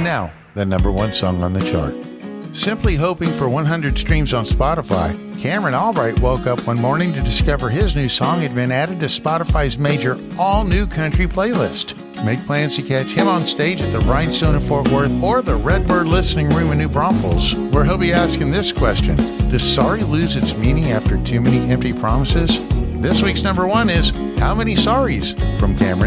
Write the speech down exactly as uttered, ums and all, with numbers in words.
now the number one song on the chart. Simply hoping for one hundred streams on Spotify, Cameron Albright woke up one morning to discover his new song had been added to Spotify's major all-new country playlist. Make plans to catch him on stage at the Rhinestone in Fort Worth or the Redbird Listening Room in New Braunfels, where he'll be asking this question: does sorry lose its meaning after too many empty promises? This week's number one is How Many Sorries from Cameron